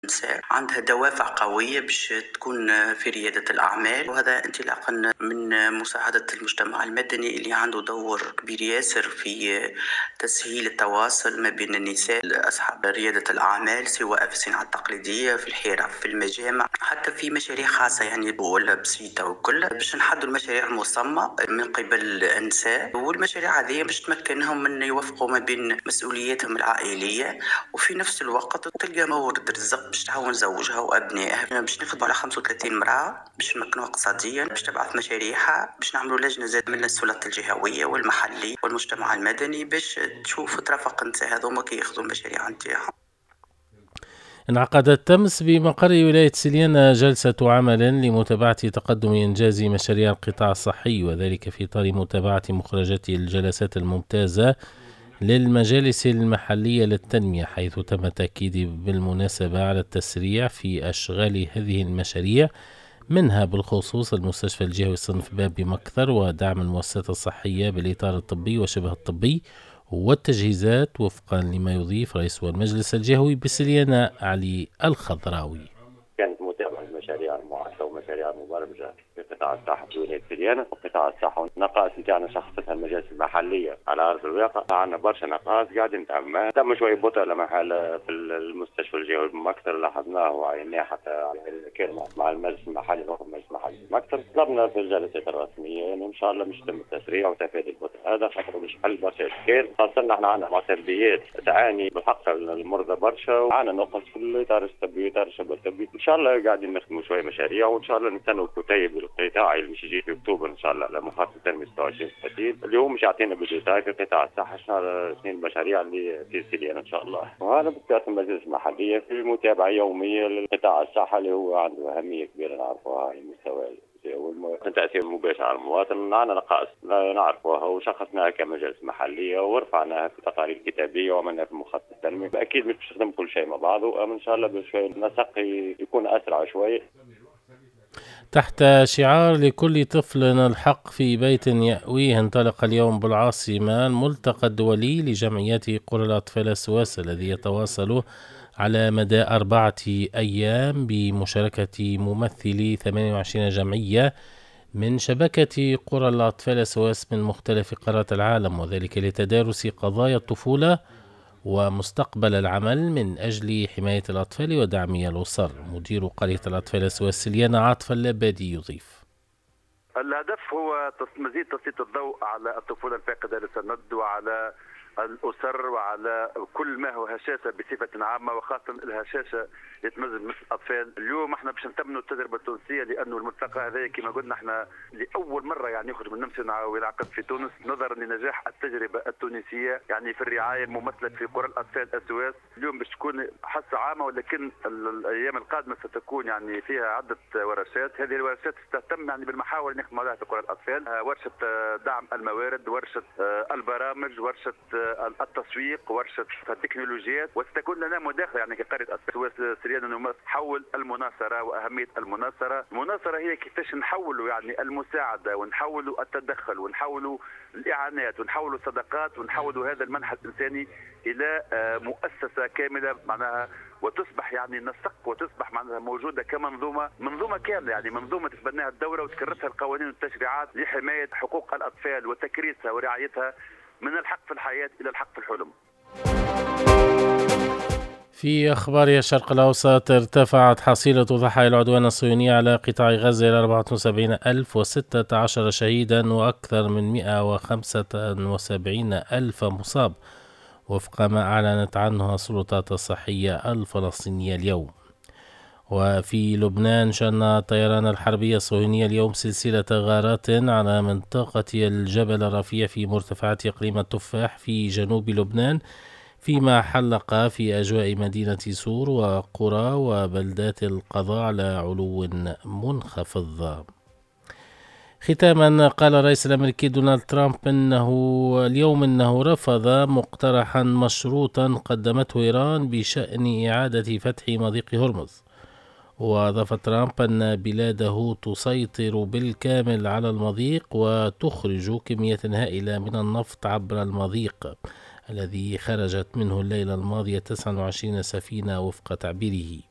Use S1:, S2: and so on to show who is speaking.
S1: النساء عندها دوافع قوية باش تكون في ريادة الأعمال، وهذا انطلاقا من مساعدة المجتمع المدني اللي عنده دور كبير ياسر في تسهيل التواصل ما بين النساء أصحاب ريادة الأعمال، سواء في الصناعة التقليدية، في الحرف، في المجامع، حتى في مشاريع خاصة يعني ولا بسيطة وكل، باش نحدوا المشاريع المصممة من قبل النساء، والمشاريع هذه باش تمكنهم من يوفقوا ما بين مسؤولياتهم العائلية وفي نفس الوقت تلقى مورد رزق باش تعاون زوجها وابنائها. باش نخدموا على 35 امراه باش نمكنوها اقتصاديا، باش تبعث مشاريعها، باش نعملوا لجنه زاد من السلطات الجهويه والمحلي والمجتمع المدني باش تشوف ترافق نتاع هذوما كي ياخذوا المشاريع نتاعهم.
S2: انعقدت أمس بمقر ولاية سليانة جلسة عمل لمتابعة تقدم إنجاز مشاريع القطاع الصحي، وذلك في إطار متابعة مخرجات الجلسات الممتازة للمجالس المحلية للتنمية، حيث تم التأكيد بالمناسبة على التسريع في أشغال هذه المشاريع، منها بالخصوص المستشفى الجهوي صنف باب بمكثر، ودعم المؤسسات الصحية بالإطار الطبي وشبه الطبي والتجهيزات، وفقا لما يضيف رئيس المجلس الجهوي بسليانة علي الخضراوي.
S3: كانت متابعة المشاريع المعاشة ومشاريع المبرمجة في قطاع الصحة في ولاية سليانة. وقطاع الصحة النقائص نتاعنا شخصتها المجالس المحلية على أرض الواقع، عندنا برشا نقائص قاعدين نتعمل. تم شوية بطء لمحل في المستشفى الجهوي بمكثر، لاحظناه وعيناه حتى كان مع المجلس المحلي المجلس المحلي بمكثر. طلبنا في الجلسات الرسمية يعني إن شاء الله مش يتم التسريع وتفادي البطء هذا، خاطر مش حل برشا إشكال، خاصة احنا عندنا معترضيات تعاني بالحق المرضى برشا، وعندنا نقص في الإطار الطبي وإطار الشبه الطبي. إن شاء الله قاعدين نخدموا شوية مشاريع، وإن شاء الله نستنوا الكتيب والقطاعي اللي مش يجي في أكتوبر إن شاء الله على مخطط التنمية 26 اللي هو مش يعطينا بالديتاي في قطاع الصحة شنو الاثنين المشاريع اللي في سليانة إن شاء الله. وهذا بطبيعة المجلس المحلية في متابعة يومية للقطاع الصحة اللي هو عنده أهمية كبيرة نعرفوها على المستوى والتأثير المباشر على المواطن. عندنا نقائص نعرفوها وشخصناها كمجالس محلية ورفعناها في تقارير كتابية وعملنا في مخطط التنمية. أكيد مش نخدم كل شيء مع بعض، وإن شاء الله بشوي النسق يكون أسرع شوي.
S2: تحت شعار لكل طفل الحق في بيت يأويه، انطلق اليوم بالعاصمة الملتقى الدولي لجمعيات قرى الأطفال السواس، الذي يتواصل على مدى 4 أيام بمشاركة ممثلي 28 جمعية من شبكة قرى الأطفال السواس من مختلف قارات العالم، وذلك لتدارس قضايا الطفولة ومستقبل العمل من أجل حماية الأطفال ودعم الأسر. مدير قرية الأطفال السواس سليانة عاطف اللبادي يضيف:
S4: الهدف هو مزيد تسليط الضوء على الطفولة الفاقدة للسند وعلى الأسر وعلى كل ما هو هشاشة بصفة عامة، وخاصة الهشاشة يتمزج مثل الأطفال. اليوم احنا باش نتمنوا التجربة التونسية، لأنه الملتقى هذا كما قلنا احنا لأول مرة يعني يخرج من نمسا وينعقد في تونس، نظرا لنجاح التجربة التونسية يعني في الرعاية الممثلة في قرى الأطفال السواس. اليوم باش تكون حصة عامة، ولكن الأيام القادمة ستكون يعني فيها عدة ورشات. هذه الورشات تهتم يعني بالمحاور اللي نخدم عليها في قرى الأطفال، ورشة دعم الموارد، ورشة البرامج، ورشة التسويق، ورشة التكنولوجيات، وستكون لنا مداخلة يعني كقرية السواس سليانة حول المناصرة وأهمية المناصرة. المناصرة هي كيفاش نحولوا يعني المساعدة ونحولوا التدخل ونحولوا الإعانات ونحولوا الصدقات ونحولوا هذا المنحى الإنساني إلى مؤسسة كاملة معناها، وتصبح يعني نسق وتصبح معناها موجودة منظومة كاملة، يعني منظومة تتبناها الدولة وتكرسها القوانين والتشريعات لحماية حقوق الأطفال وتكريسها ورعايتها من الحق في الحياة إلى الحق في الحلم.
S2: في أخبار الشرق الأوسط، ارتفعت حصيلة ضحايا العدوان الصهيوني على قطاع غزة إلى 74,016 شهيدا وأكثر من 175,000 مصاب، وفق ما أعلنت عنه السلطات الصحية الفلسطينية اليوم. وفي لبنان، شن الطيران الحربي الصهيوني اليوم سلسلة غارات على منطقة الجبل الرفيع في مرتفعات إقليم التفاح في جنوب لبنان، فيما حلق في أجواء مدينة سور وقرى وبلدات القضاء على علو منخفض. ختاما، قال الرئيس الأمريكي دونالد ترامب أنه رفض مقترحا مشروطا قدمته إيران بشأن إعادة فتح مضيق هرمز. وأضاف ترامب أن بلاده تسيطر بالكامل على المضيق وتخرج كمية هائلة من النفط عبر المضيق الذي خرجت منه الليلة الماضية 29 سفينة وفق تعبيره.